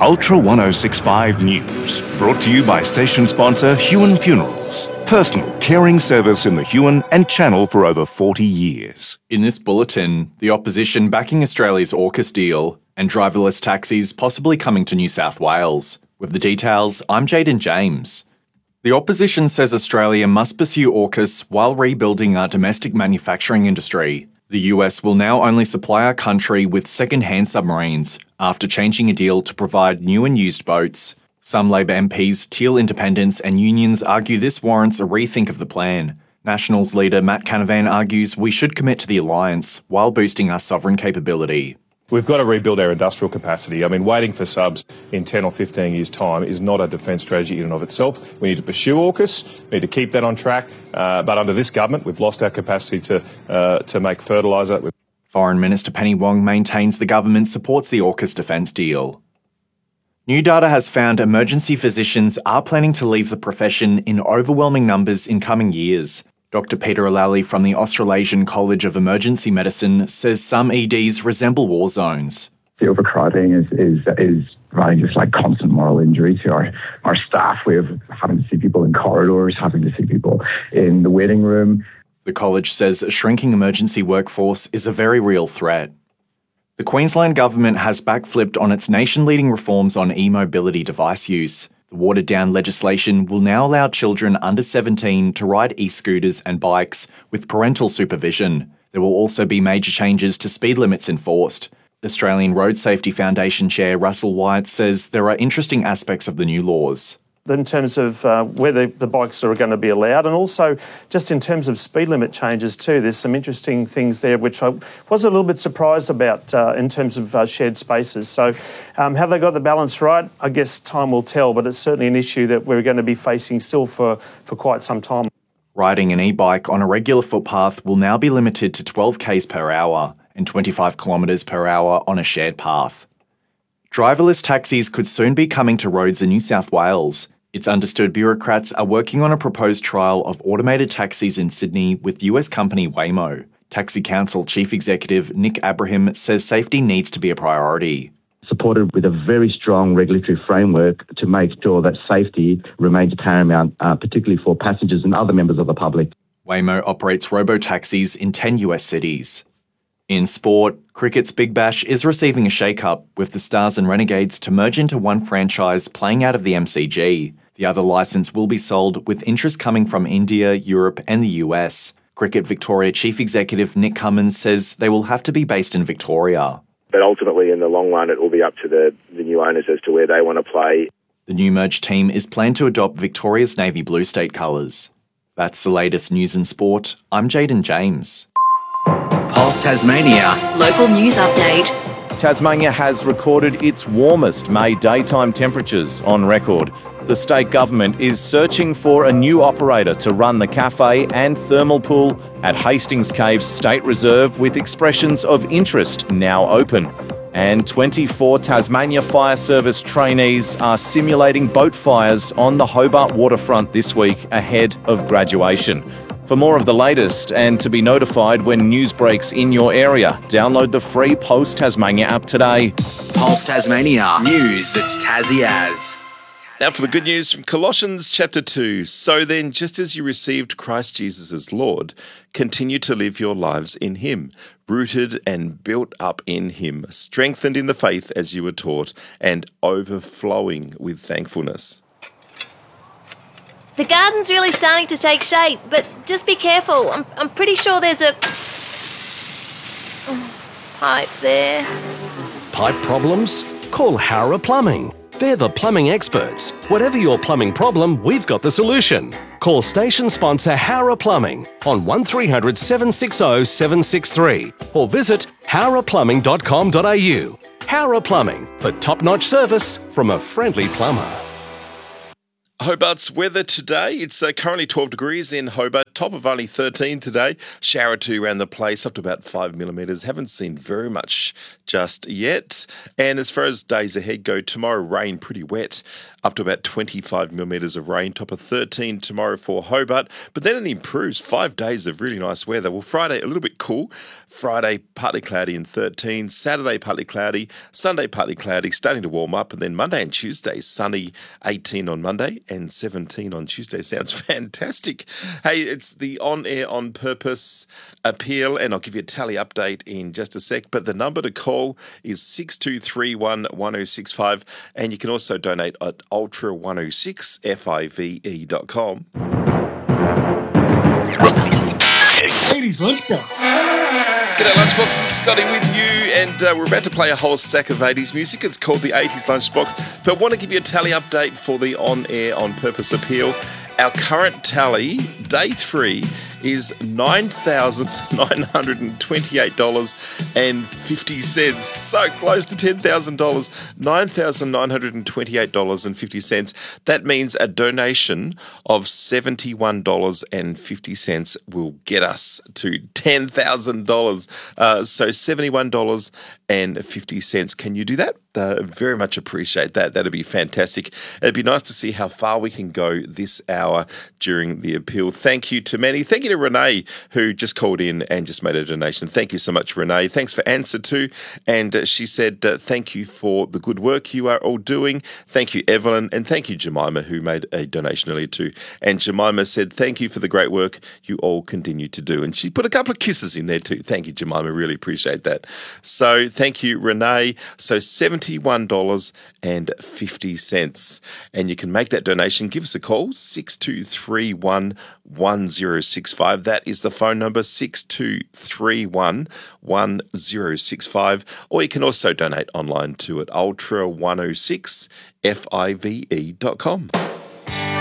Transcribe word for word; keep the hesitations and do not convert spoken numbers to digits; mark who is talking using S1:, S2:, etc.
S1: Ultra ten sixty-five News, brought to you by station sponsor Huon Funerals, personal caring service in the Huon and Channel for over forty years.
S2: In this bulletin, the opposition backing Australia's AUKUS deal and driverless taxis possibly coming to New South Wales. With the details, I'm Jaden James. The opposition says Australia must pursue AUKUS while rebuilding our domestic manufacturing industry. The U S will now only supply our country with second-hand submarines after changing a deal to provide new and used boats. Some Labor M Ps, Teal independents and unions argue this warrants a rethink of the plan. Nationals leader Matt Canavan argues we should commit to the alliance while boosting our sovereign capability.
S3: We've got to rebuild our industrial capacity. I mean, waiting for subs in ten or fifteen years' time is not a defence strategy in and of itself. We need to pursue AUKUS, we need to keep that on track. Uh, but under this government, we've lost our capacity to uh, to make fertiliser.
S2: Foreign Minister Penny Wong maintains the government supports the AUKUS defence deal. New data has found emergency physicians are planning to leave the profession in overwhelming numbers in coming years. Doctor Peter O'Lally from the Australasian College of Emergency Medicine says some E Ds resemble war zones.
S4: The overcrowding is is is providing just like constant moral injury to our, our staff. We have having to see people in corridors, having to see people in the waiting room.
S2: The college says a shrinking emergency workforce is a very real threat. The Queensland government has backflipped on its nation-leading reforms on e-mobility device use. The watered-down legislation will now allow children under seventeen to ride e-scooters and bikes with parental supervision. There will also be major changes to speed limits enforced. Australian Road Safety Foundation Chair Russell White says there are interesting aspects of the new laws.
S5: In terms of uh, whether the bikes are going to be allowed, and also just in terms of speed limit changes too, there's some interesting things there which I was a little bit surprised about uh, in terms of uh, shared spaces. So um, have they got the balance right? I guess time will tell, but it's certainly an issue that we're going to be facing still for, for quite some time.
S2: Riding an e-bike on a regular footpath will now be limited to twelve kays per hour and twenty-five kilometres per hour on a shared path. Driverless taxis could soon be coming to roads in New South Wales. It's understood bureaucrats are working on a proposed trial of automated taxis in Sydney with U S company Waymo. Taxi Council Chief Executive Nick Abraham says safety needs to be a priority.
S6: Supported with a very strong regulatory framework to make sure that safety remains paramount, uh, particularly for passengers and other members of the public.
S2: Waymo operates robo-taxis in ten U S cities. In sport, cricket's Big Bash is receiving a shake-up, with the Stars and Renegades to merge into one franchise playing out of the M C G. The other licence will be sold, with interest coming from India, Europe and the U S. Cricket Victoria Chief Executive Nick Cummins says they will have to be based in Victoria.
S7: But ultimately, in the long run, it will be up to the, the new owners as to where they want to play.
S2: The new merged team is planned to adopt Victoria's navy blue state colours. That's the latest news and sport. I'm Jaden James.
S8: Pulse Tasmania. Local news update.
S9: Tasmania has recorded its warmest May daytime temperatures on record. The state government is searching for a new operator to run the cafe and thermal pool at Hastings Caves State Reserve, with expressions of interest now open. And twenty-four Tasmania Fire Service trainees are simulating boat fires on the Hobart waterfront this week ahead of graduation. For more of the latest and to be notified when news breaks in your area, download the free Pulse Tasmania app today.
S8: Pulse Tasmania. News that's Tassie as.
S10: Now for the good news from Colossians chapter two. So then, just as you received Christ Jesus as Lord, continue to live your lives in him, rooted and built up in him, strengthened in the faith as you were taught, and overflowing with thankfulness.
S11: The garden's really starting to take shape, but just be careful. I'm, I'm pretty sure there's a pipe there.
S12: Pipe problems? Call Howrah Plumbing. They're the plumbing experts. Whatever your plumbing problem, we've got the solution. Call station sponsor Howrah Plumbing on one three hundred, seven six zero, seven six three or visit howrah plumbing dot com dot a u. Howrah Plumbing, for top-notch service from a friendly plumber.
S10: Hobart's weather today, it's uh, currently twelve degrees in Hobart, top of only thirteen today. Shower two around the place, up to about five millimetres. Haven't seen very much just yet. And as far as days ahead go, tomorrow rain, pretty wet, up to about twenty-five millimetres of rain, top of thirteen tomorrow for Hobart. But then it improves, five days of really nice weather. Well, Friday, a little bit cool. Friday, partly cloudy and thirteen. Saturday, partly cloudy. Sunday, partly cloudy, starting to warm up. And then Monday and Tuesday, sunny, eighteen on Monday and seventeen on Tuesday. Sounds fantastic. Hey, it's the On Air On Purpose appeal, and I'll give you a tally update in just a sec. But the number to call is six two three one, one oh six five, and you can also donate at ultra one oh six five e dot com.
S13: Ladies, let's go.
S10: G'day Lunchbox, this is Scotty with you, and uh, we're about to play a whole stack of eighties music. It's called the eighties Lunchbox, but I want to give you a tally update for the On Air On Purpose appeal. Our current tally, day three, is nine thousand nine hundred twenty-eight dollars and fifty cents. So close to ten thousand dollars, nine thousand nine hundred twenty-eight dollars and fifty cents. That means a donation of seventy-one dollars and fifty cents will get us to ten thousand dollars. Uh, so seventy-one dollars and fifty cents. Can you do that? Uh, very much appreciate that. That'd be fantastic. It'd be nice to see how far we can go this hour during the appeal. Thank you to many. Thank you to Renee, who just called in and just made a donation. Thank you so much, Renee. Thanks for answer too. And uh, she said, uh, thank you for the good work you are all doing. Thank you, Evelyn. And thank you, Jemima, who made a donation earlier too. And Jemima said, thank you for the great work you all continue to do. And she put a couple of kisses in there too. Thank you, Jemima. Really appreciate that. So thank you, Renee. So seventy-one dollars and fifty cents. And you can make that donation. Give us a call, six two three one, one oh six five. That is the phone number, six two three one, one oh six five. Or you can also donate online to at ultra one oh six five e dot com.